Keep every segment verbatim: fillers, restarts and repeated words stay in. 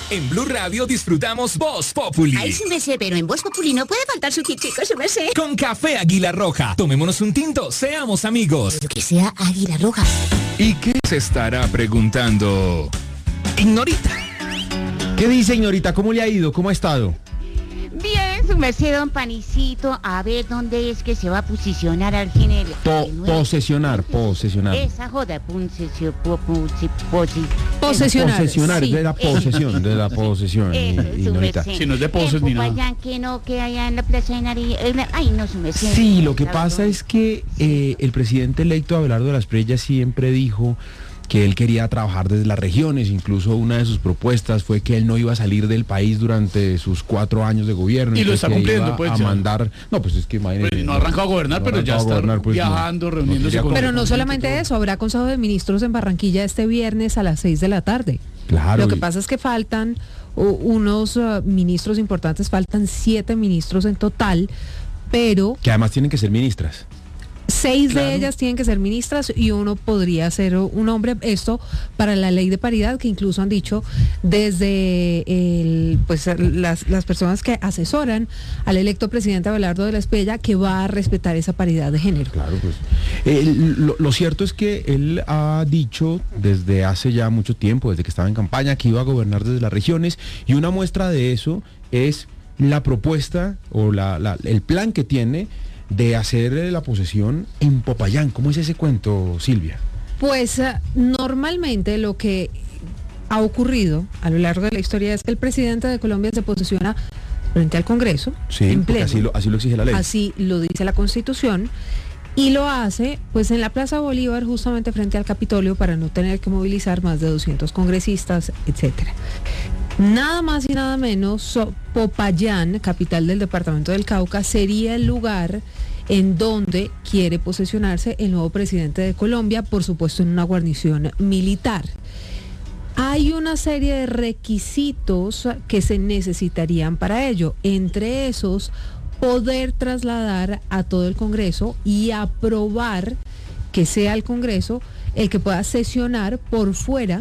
En Blue Radio disfrutamos Voz Populi. Ay, su merced, pero en Voz Populi no puede faltar su tintico, su merced. Con café Águila Roja. Tomémonos un tinto, seamos amigos. Pero que sea Águila Roja. ¿Y qué se estará preguntando Ignorita? ¿Qué dice, Ignorita? ¿Cómo le ha ido? ¿Cómo ha estado? Bien, su merced, don Panicito, a ver dónde es que se va a posicionar al general. Po posesionar, posesionar. Esa joda, posesión, po, po, posi, Posesionar. Posesionar, sí. de la posesión, de la posesión, Eso, su Ignorita. merced. Si no es de poses ni nada. Popayán, que no, que allá en la plaza de Nariz. Ay, no, su merced. Sí, lo que pasa es que eh, el presidente electo Abelardo de la Espriella siempre dijo que él quería trabajar desde las regiones. Incluso una de sus propuestas fue que él no iba a salir del país durante sus cuatro años de gobierno. Y lo está que cumpliendo, iba pues, a ya. mandar, no, pues es que imagínese, Pues no ha arrancado a gobernar, no pero ya arrancado a está gobernar, pues, viajando, no, reuniéndose no quería con... Pero no solamente eso, habrá Consejo de Ministros en Barranquilla este viernes a las seis de la tarde. Claro. Lo que y- pasa es que faltan uh, unos uh, ministros importantes, faltan siete ministros en total, pero que además tienen que ser ministras. seis Claro. de ellas tienen que ser ministras y uno podría ser un hombre. Esto para la ley de paridad, que incluso han dicho desde el, pues las, las personas que asesoran al electo presidente Abelardo de la Espriella, que va a respetar esa paridad de género. Claro, pues. Eh, lo, lo cierto es que él ha dicho desde hace ya mucho tiempo, desde que estaba en campaña, que iba a gobernar desde las regiones, y una muestra de eso es la propuesta o la, la- el plan que tiene de hacer la posesión en Popayán. ¿Cómo es ese cuento, Silvia? Pues eh, normalmente lo que ha ocurrido a lo largo de la historia es que el presidente de Colombia se posiciona frente al Congreso, Sí, en porque pleno. así lo, así lo exige la ley. Así lo dice la Constitución, y lo hace pues en la Plaza Bolívar, justamente frente al Capitolio, para no tener que movilizar más de doscientos congresistas, etcétera. Nada más y nada menos, so- Popayán, capital del departamento del Cauca, sería el lugar en donde quiere posesionarse el nuevo presidente de Colombia, por supuesto en una guarnición militar. Hay una serie de requisitos que se necesitarían para ello, entre esos poder trasladar a todo el Congreso y aprobar que sea el Congreso el que pueda sesionar por fuera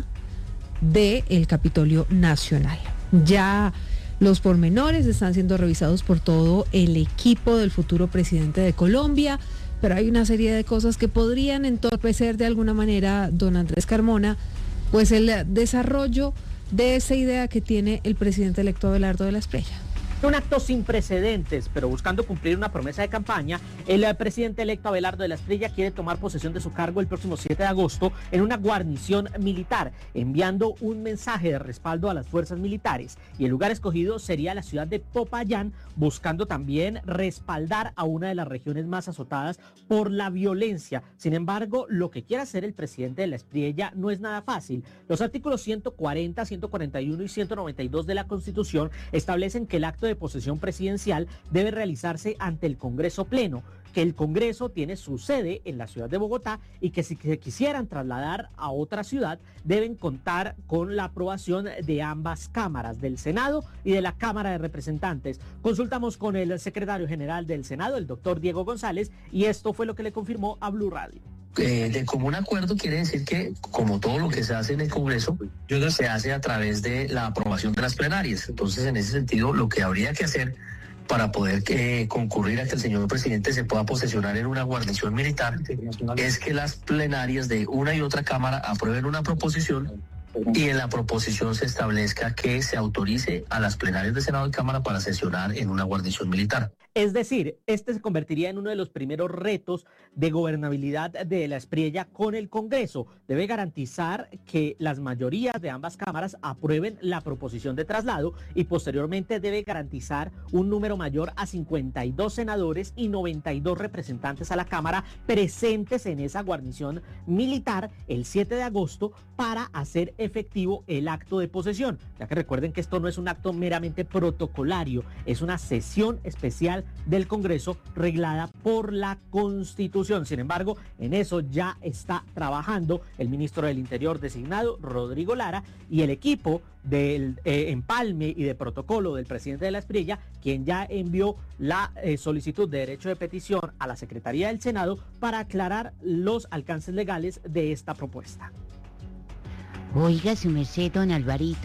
del Capitolio Nacional. Ya los pormenores están siendo revisados por todo el equipo del futuro presidente de Colombia, pero hay una serie de cosas que podrían entorpecer de alguna manera, don Andrés Carmona, pues el desarrollo de esa idea que tiene el presidente electo Abelardo de la Espriella. Un acto sin precedentes, pero buscando cumplir una promesa de campaña, el eh, presidente electo Abelardo de la Espriella quiere tomar posesión de su cargo el próximo siete de agosto en una guarnición militar, enviando un mensaje de respaldo a las fuerzas militares. Y el lugar escogido sería la ciudad de Popayán, buscando también respaldar a una de las regiones más azotadas por la violencia. Sin embargo, lo que quiere hacer el presidente de la Espriella no es nada fácil. Los artículos ciento cuarenta, ciento cuarenta y uno y ciento noventa y dos de la Constitución establecen que el acto de posesión presidencial debe realizarse ante el Congreso Pleno, que el Congreso tiene su sede en la ciudad de Bogotá y que si se quisieran trasladar a otra ciudad deben contar con la aprobación de ambas cámaras, del Senado y de la Cámara de Representantes. Consultamos con el secretario general del Senado, el doctor Diego González, y esto fue lo que le confirmó a Blue Radio. Eh, de común acuerdo quiere decir que, como todo lo que se hace en el Congreso, se hace a través de la aprobación de las plenarias. Entonces, en ese sentido, lo que habría que hacer para poder eh, concurrir a que el señor presidente se pueda posesionar en una guarnición militar es que las plenarias de una y otra cámara aprueben una proposición y en la proposición se establezca que se autorice a las plenarias de Senado y Cámara para sesionar en una guarnición militar. Es decir, este se convertiría en uno de los primeros retos de gobernabilidad de la Espriella con el Congreso. Debe garantizar que las mayorías de ambas cámaras aprueben la proposición de traslado y posteriormente debe garantizar un número mayor a cincuenta y dos senadores y noventa y dos representantes a la Cámara presentes en esa guarnición militar el siete de agosto para hacer efectivo el acto de posesión. Ya que recuerden que esto no es un acto meramente protocolario, es una sesión especial del Congreso reglada por la Constitución. Sin embargo, en eso ya está trabajando el ministro del Interior designado, Rodrigo Lara, y el equipo del eh, empalme y de protocolo del presidente de la Espriella, quien ya envió la eh, solicitud de derecho de petición a la Secretaría del Senado para aclarar los alcances legales de esta propuesta. Oiga, su merced, don Alvarito,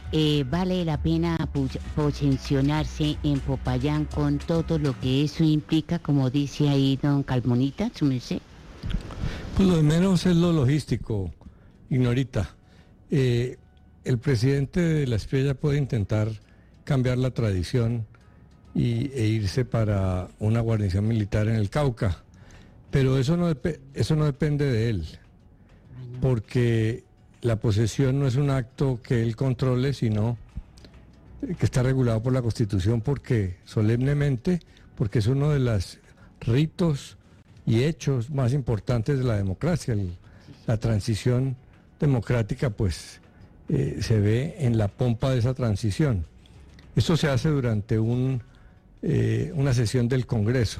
eh, vale la pena pos- posicionarse en Popayán con todo lo que eso implica, como dice ahí don Calmonita, su merced. Pues lo de menos es lo logístico, Ignorita. Eh, el presidente de La Estrella puede intentar cambiar la tradición y, e irse para una guarnición militar en el Cauca, pero eso no, dep- eso no depende de él, porque la posesión no es un acto que él controle, sino que está regulado por la Constitución, porque solemnemente, porque es uno de los ritos y hechos más importantes de la democracia. El- la transición democrática, pues, eh, se ve en la pompa de esa transición. Esto se hace durante un, eh, una sesión del Congreso.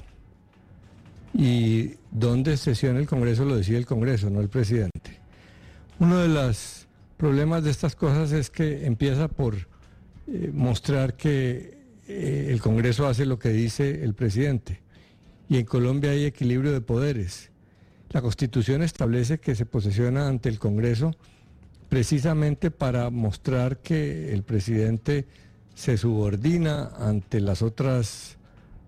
Y dónde sesiona el Congreso lo decide el Congreso, no el presidente. Uno de los problemas de estas cosas es que empieza por eh, mostrar que eh, el Congreso hace lo que dice el presidente. Y en Colombia hay equilibrio de poderes. La Constitución establece que se posesiona ante el Congreso precisamente para mostrar que el presidente se subordina ante las otras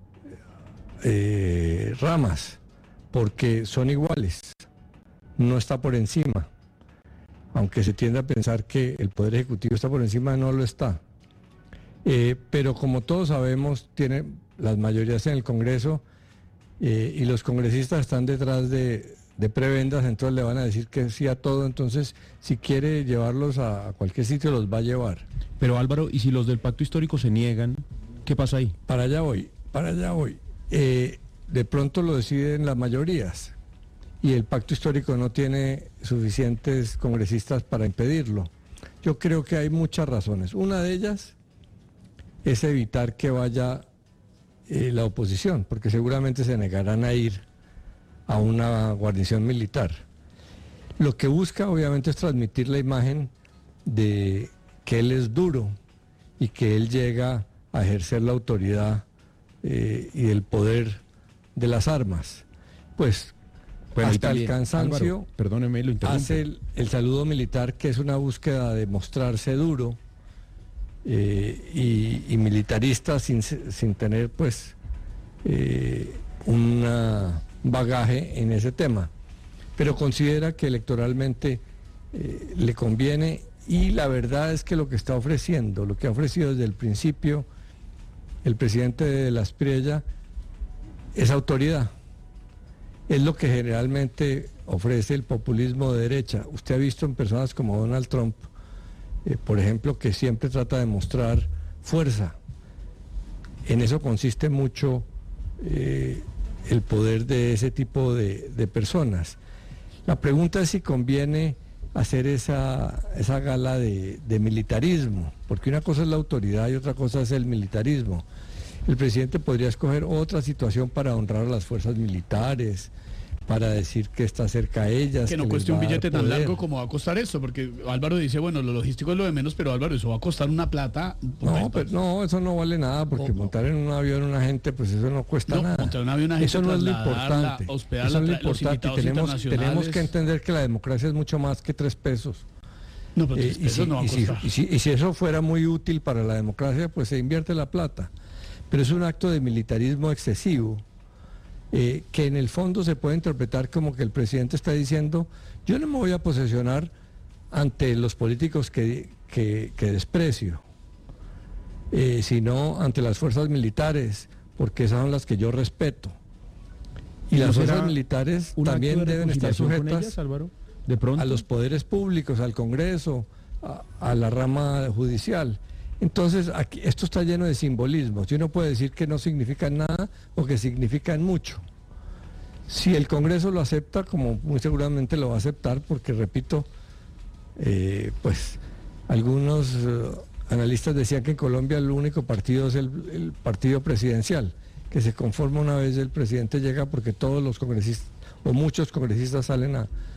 eh, ramas, porque son iguales, no está por encima. Aunque se tiende a pensar que el Poder Ejecutivo está por encima, no lo está. Eh, pero como todos sabemos, tiene las mayorías en el Congreso eh, y los congresistas están detrás de, de prebendas, entonces le van a decir que sí a todo, entonces si quiere llevarlos a, a cualquier sitio los va a llevar. Pero Álvaro, ¿y si los del pacto histórico se niegan, qué pasa ahí? Para allá voy, para allá voy. Eh, de pronto lo deciden las mayorías y el pacto histórico no tiene suficientes congresistas para impedirlo. Yo creo que hay muchas razones. Una de ellas es evitar que vaya eh, la oposición, porque seguramente se negarán a ir a una guarnición militar. Lo que busca obviamente es transmitir la imagen de que él es duro y que él llega a ejercer la autoridad eh, y el poder de las armas. Pues Bueno, y hasta también, el cansancio, Álvaro, perdóneme, lo interrumpo. hace el, el saludo militar, que es una búsqueda de mostrarse duro eh, y, y militarista sin, sin tener pues eh, un bagaje en ese tema. Pero considera que electoralmente eh, le conviene, y la verdad es que lo que está ofreciendo, lo que ha ofrecido desde el principio el presidente de La Espriella es autoridad. Es lo que generalmente ofrece el populismo de derecha. Usted ha visto en personas como Donald Trump, eh, por ejemplo, que siempre trata de mostrar fuerza. En eso consiste mucho eh, el poder de ese tipo de, de personas. La pregunta es si conviene hacer esa, esa gala de, de militarismo, porque una cosa es la autoridad y otra cosa es el militarismo. El presidente podría escoger otra situación para honrar a las fuerzas militares, para decir que está cerca a ellas. Que no les cueste va un a dar billete tan poder. largo como va a costar esto, porque Álvaro dice, bueno, lo logístico es lo de menos, pero Álvaro, eso va a costar una plata. No, pero no, eso no vale nada, porque Oh, montar en un avión una gente, pues eso no cuesta No, nada. montar un avión, una gente, eso no es lo trasladarla, importante. hospedarla, Eso no es lo tra- los importante. invitados Tenemos, internacionales. tenemos que entender que la democracia es mucho más que tres pesos. No, pero Eh, tres y, pesos si, no va a y si- costar. y si- y si eso fuera muy útil para la democracia, pues se invierte la plata. Pero es un acto de militarismo excesivo, eh, que en el fondo se puede interpretar como que el presidente está diciendo, yo no me voy a posesionar ante los políticos que, que- que desprecio, eh, sino ante las fuerzas militares, porque esas son las que yo respeto. Y ¿No las será fuerzas militares un acto también de deben estar reconciliación con sujetas ellas, Álvaro? De pronto. a los poderes públicos, al Congreso, a, a la rama judicial. Entonces, aquí, esto está lleno de simbolismos. Y uno puede decir que no significan nada o que significan mucho. Si el Congreso lo acepta, como muy seguramente lo va a aceptar, porque repito, eh, pues algunos eh, analistas decían que en Colombia el único partido es el, el partido presidencial, que se conforma una vez el presidente llega, porque todos los congresistas o muchos congresistas salen a,